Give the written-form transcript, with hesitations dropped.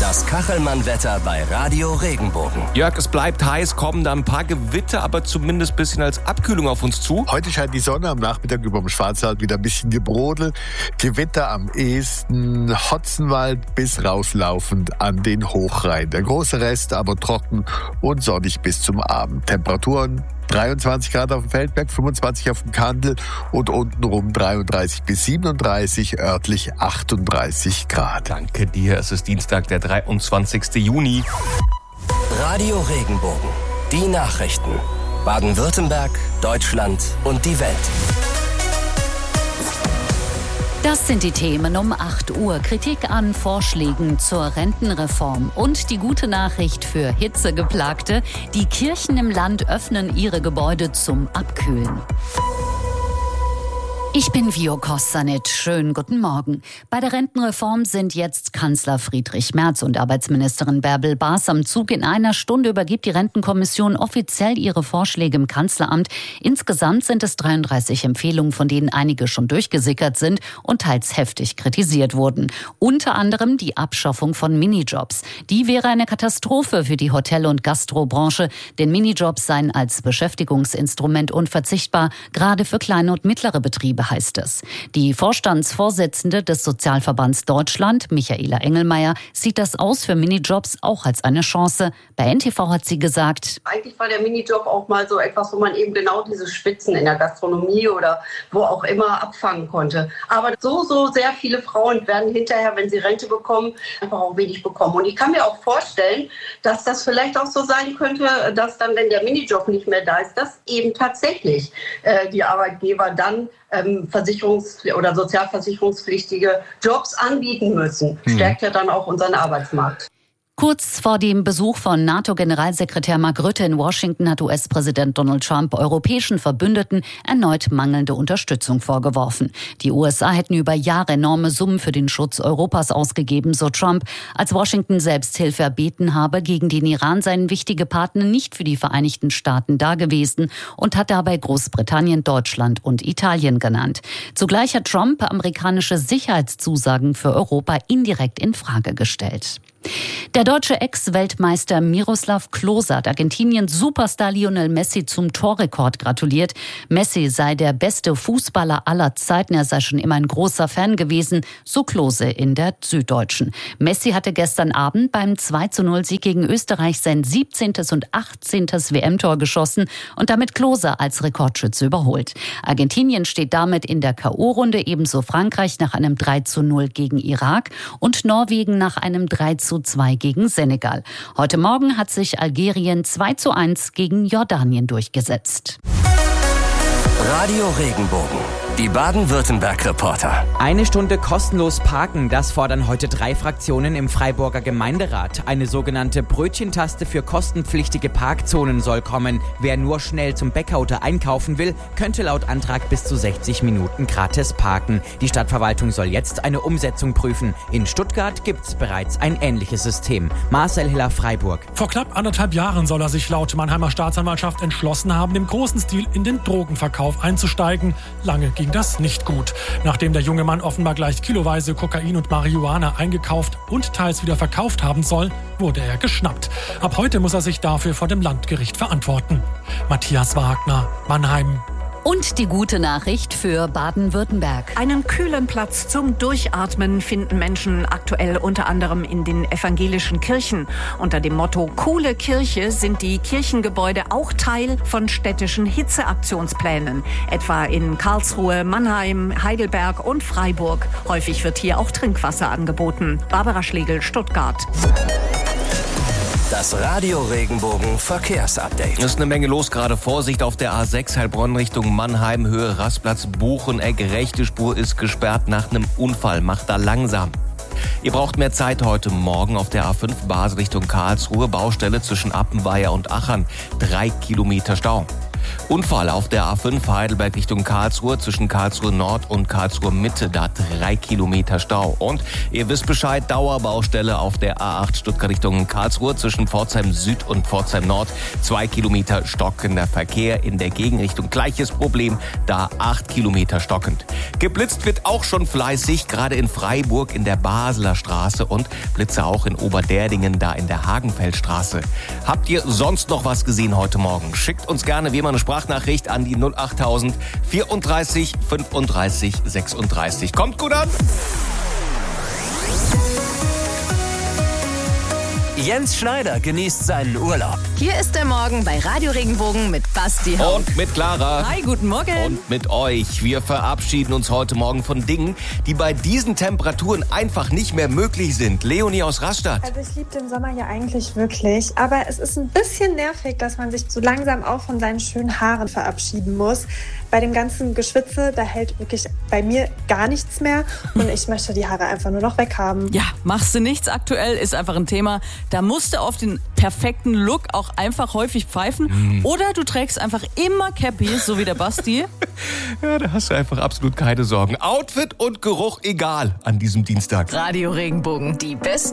Das Kachelmann-Wetter bei Radio Regenbogen. Jörg, es bleibt heiß, kommen da ein paar Gewitter, aber zumindest ein bisschen als Abkühlung auf uns zu. Heute scheint die Sonne, am Nachmittag über dem Schwarzwald wieder ein bisschen gebrodelt. Gewitter am ehesten Hotzenwald bis rauslaufend an den Hochrhein. Der große Rest aber trocken und sonnig bis zum Abend. Temperaturen 23 Grad auf dem Feldberg, 25 auf dem Kandel und untenrum 33 bis 37, örtlich 38 Grad. Danke dir, es ist Dienstag, der 23. Juni. Radio Regenbogen. Die Nachrichten. Baden-Württemberg, Deutschland und die Welt. Das sind die Themen um 8 Uhr. Kritik an Vorschlägen zur Rentenreform und die gute Nachricht für Hitzegeplagte. Die Kirchen im Land öffnen ihre Gebäude zum Abkühlen. Ich bin Vio Kostanit. Schönen guten Morgen. Bei der Rentenreform sind jetzt Kanzler Friedrich Merz und Arbeitsministerin Bärbel Baas am Zug. In einer Stunde übergibt die Rentenkommission offiziell ihre Vorschläge im Kanzleramt. Insgesamt sind es 33 Empfehlungen, von denen einige schon durchgesickert sind und teils heftig kritisiert wurden. Unter anderem die Abschaffung von Minijobs. Die wäre eine Katastrophe für die Hotel- und Gastrobranche, denn Minijobs seien als Beschäftigungsinstrument unverzichtbar, gerade für kleine und mittlere Betriebe, heißt es. Die Vorstandsvorsitzende des Sozialverbands Deutschland, Michaela Engelmeier, sieht das Aus für Minijobs auch als eine Chance. Bei NTV hat sie gesagt: Eigentlich war der Minijob auch mal so etwas, wo man eben genau diese Spitzen in der Gastronomie oder wo auch immer abfangen konnte. Aber so sehr viele Frauen werden hinterher, wenn sie Rente bekommen, einfach auch wenig bekommen. Und ich kann mir auch vorstellen, dass das vielleicht auch so sein könnte, dass dann, wenn der Minijob nicht mehr da ist, dass eben tatsächlich die Arbeitgeber dann oder sozialversicherungspflichtige Jobs anbieten müssen. Stärkt ja dann auch unseren Arbeitsmarkt. Kurz vor dem Besuch von NATO-Generalsekretär Mark Rutte in Washington hat US-Präsident Donald Trump europäischen Verbündeten erneut mangelnde Unterstützung vorgeworfen. Die USA hätten über Jahre enorme Summen für den Schutz Europas ausgegeben, so Trump. Als Washington selbst Hilfe erbeten habe gegen den Iran, seien wichtige Partner nicht für die Vereinigten Staaten dagewesen und hat dabei Großbritannien, Deutschland und Italien genannt. Zugleich hat Trump amerikanische Sicherheitszusagen für Europa indirekt in Frage gestellt. Der deutsche Ex-Weltmeister Miroslav Klose hat Argentiniens Superstar Lionel Messi zum Torrekord gratuliert. Messi sei der beste Fußballer aller Zeiten, er sei schon immer ein großer Fan gewesen, so Klose in der Süddeutschen. Messi hatte gestern Abend beim 2:0-Sieg gegen Österreich sein 17. und 18. WM-Tor geschossen und damit Klose als Rekordschütze überholt. Argentinien steht damit in der K.O.-Runde, ebenso Frankreich nach einem 3:0 gegen Irak und Norwegen nach einem 3:2 gegen Senegal. Heute Morgen hat sich Algerien 2:1 gegen Jordanien durchgesetzt. Radio Regenbogen. Die Baden-Württemberg-Reporter. 1 Stunde kostenlos parken, das fordern heute 3 Fraktionen im Freiburger Gemeinderat. Eine sogenannte Brötchentaste für kostenpflichtige Parkzonen soll kommen. Wer nur schnell zum Bäcker oder einkaufen will, könnte laut Antrag bis zu 60 Minuten gratis parken. Die Stadtverwaltung soll jetzt eine Umsetzung prüfen. In Stuttgart gibt's bereits ein ähnliches System. Marcel Hiller, Freiburg. Vor knapp 1,5 Jahren soll er sich laut Mannheimer Staatsanwaltschaft entschlossen haben, im großen Stil in den Drogenverkauf einzusteigen. Lange ging das nicht gut. Nachdem der junge Mann offenbar gleich kiloweise Kokain und Marihuana eingekauft und teils wieder verkauft haben soll, wurde er geschnappt. Ab heute muss er sich dafür vor dem Landgericht verantworten. Matthias Wagner, Mannheim. Und die gute Nachricht für Baden-Württemberg. Einen kühlen Platz zum Durchatmen finden Menschen aktuell unter anderem in den evangelischen Kirchen. Unter dem Motto Coole Kirche sind die Kirchengebäude auch Teil von städtischen Hitzeaktionsplänen. Etwa in Karlsruhe, Mannheim, Heidelberg und Freiburg. Häufig wird hier auch Trinkwasser angeboten. Barbara Schlegel, Stuttgart. Das Radio Regenbogen Verkehrsupdate. Es ist eine Menge los gerade. Vorsicht auf der A6 Heilbronn Richtung Mannheim, Höhe Rastplatz Bucheneck. Rechte Spur ist gesperrt nach einem Unfall. Macht da langsam. Ihr braucht mehr Zeit heute Morgen auf der A5 Basel Richtung Karlsruhe. Baustelle zwischen Appenweier und Achern. 3 Kilometer Stau. Unfall auf der A5 Heidelberg Richtung Karlsruhe zwischen Karlsruhe Nord und Karlsruhe Mitte. Da 3 Kilometer Stau. Und ihr wisst Bescheid, Dauerbaustelle auf der A8 Stuttgart Richtung Karlsruhe zwischen Pforzheim Süd und Pforzheim Nord. 2 Kilometer stockender Verkehr in der Gegenrichtung. Gleiches Problem, da 8 Kilometer stockend. Geblitzt wird auch schon fleißig, gerade in Freiburg in der Basler Straße und Blitze auch in Oberderdingen, da in der Hagenfeldstraße. Habt ihr sonst noch was gesehen heute Morgen? Schickt uns gerne wie immer eine Sprachnachricht an die 08000 34 35 36. Kommt gut an! Jens Schneider genießt seinen Urlaub. Hier ist der Morgen bei Radio Regenbogen mit Basti Haupt. Und mit Clara. Hi, guten Morgen. Und mit euch. Wir verabschieden uns heute Morgen von Dingen, die bei diesen Temperaturen einfach nicht mehr möglich sind. Leonie aus Rastatt. Also ich liebe den Sommer ja eigentlich wirklich, aber es ist ein bisschen nervig, dass man sich so langsam auch von seinen schönen Haaren verabschieden muss. Bei dem ganzen Geschwitze, da hält wirklich bei mir gar nichts mehr und ich möchte die Haare einfach nur noch weghaben. Ja, machst du nichts aktuell, ist einfach ein Thema. Da musst du auf den perfekten Look auch einfach häufig pfeifen oder du trägst einfach immer Cappies, so wie der Basti. Ja, da hast du einfach absolut keine Sorgen. Outfit und Geruch egal an diesem Dienstag. Radio Regenbogen, die besten